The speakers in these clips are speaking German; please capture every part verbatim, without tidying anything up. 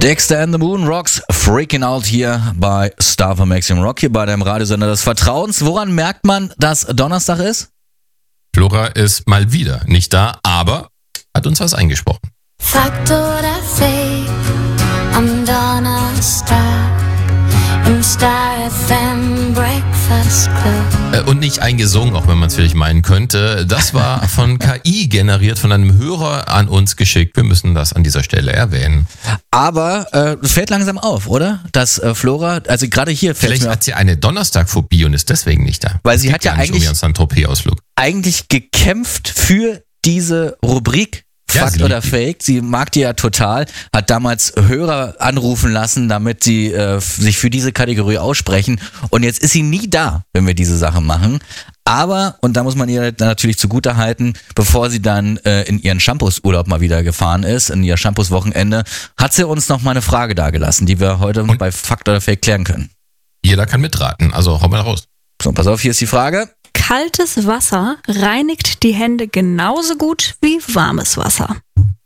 Dexter and the Moon Rocks Freaking Out hier bei Star for Maximum Rock, hier bei deinem Radiosender des Vertrauens. Woran merkt man, dass Donnerstag ist? Flora ist mal wieder nicht da, aber hat uns was eingesprochen. Fakt oder Fake am Donnerstag im Star F M Breakfast Club. Äh, und nicht eingesungen, auch wenn man es vielleicht meinen könnte. Das war von K I generiert, von einem Hörer an uns geschickt. Wir müssen das an dieser Stelle erwähnen. Aber äh, es fällt langsam auf, oder? Dass äh, Flora, also gerade hier fällt Vielleicht mir hat sie eine Donnerstagphobie und ist deswegen nicht da. Weil sie Es hat geht ja gar nicht eigentlich- um ihren Saint-Tropez-Ausflug. eigentlich gekämpft für diese Rubrik Ja, Fakt sie oder liebt die. Fake. Sie mag die ja total, hat damals Hörer anrufen lassen, damit sie äh, f- sich für diese Kategorie aussprechen. Und jetzt ist sie nie da, wenn wir diese Sachen machen. Aber, und da muss man ihr natürlich zugute halten, bevor sie dann äh, in ihren Shampoos-Urlaub mal wieder gefahren ist, in ihr Shampoos-Wochenende, hat sie uns noch mal eine Frage dagelassen, die wir heute Und? bei Fakt oder Fake klären können. Jeder kann mitraten, also hau mal raus. So, pass auf, hier ist die Frage. Kaltes Wasser reinigt die Hände genauso gut wie warmes Wasser.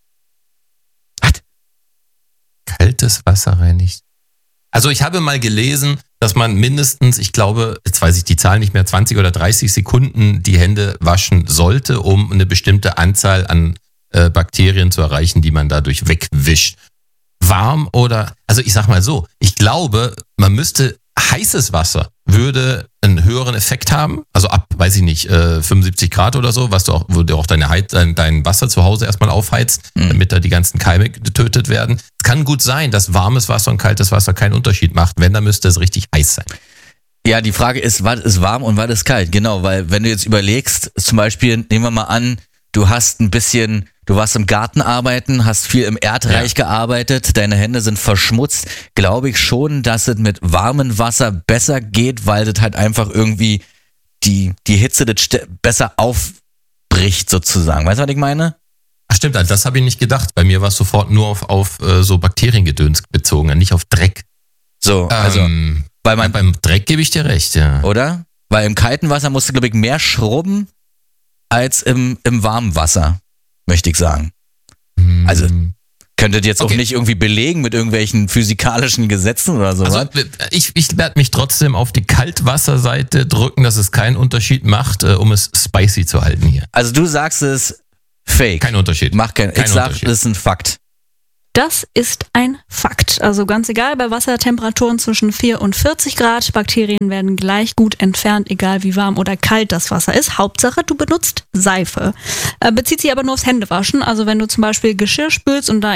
Kaltes Wasser reinigt. Also ich habe mal gelesen, dass man mindestens, ich glaube, jetzt weiß ich die Zahl nicht mehr, zwanzig oder dreißig Sekunden die Hände waschen sollte, um eine bestimmte Anzahl an äh, Bakterien zu erreichen, die man dadurch wegwischt. Warm oder, also ich sag mal so, ich glaube, man müsste, heißes Wasser würde einen höheren Effekt haben, also ab, weiß ich nicht, äh, fünfundsiebzig Grad oder so, was du auch, wo du auch deine Heiz, dein, dein Wasser zu Hause erstmal aufheizt, Mhm. damit da die ganzen Keime getötet werden. Es kann gut sein, dass warmes Wasser und kaltes Wasser keinen Unterschied macht. Wenn, dann müsste es richtig heiß sein. Ja, die Frage ist, was ist warm und was ist kalt? Genau, weil wenn du jetzt überlegst, zum Beispiel, nehmen wir mal an, du hast ein bisschen, du warst im Garten arbeiten, hast viel im Erdreich Ja. gearbeitet, deine Hände sind verschmutzt, glaube ich schon, dass es mit warmem Wasser besser geht, weil das halt einfach irgendwie die, die Hitze das ste- besser aufbricht sozusagen. Weißt du, was ich meine? Ach stimmt, also das habe ich nicht gedacht. Bei mir war es sofort nur auf, auf äh, so Bakteriengedöns bezogen, nicht auf Dreck. So, also, ähm, weil ja, man, beim Dreck gebe ich dir recht, ja. oder? Weil im kalten Wasser musst du, glaube ich, mehr schrubben als im, im warmen Wasser, möchte ich sagen. Also, Hm. Könntet ihr jetzt Okay. auch nicht irgendwie belegen mit irgendwelchen physikalischen Gesetzen oder so? Also ich, ich werde mich trotzdem auf die Kaltwasserseite drücken, dass es keinen Unterschied macht, äh, um es spicy zu halten hier. Also du sagst es fake. Kein Unterschied. Macht kein, Kein ich sag, Unterschied. das ist ein Fakt. Das ist ein Fakt. Also ganz egal, bei Wassertemperaturen zwischen vier und vierzig Grad, Bakterien werden gleich gut entfernt, egal wie warm oder kalt das Wasser ist. Hauptsache, du benutzt Seife. Äh, bezieht sich aber nur aufs Händewaschen. Also wenn du zum Beispiel Geschirr spülst und da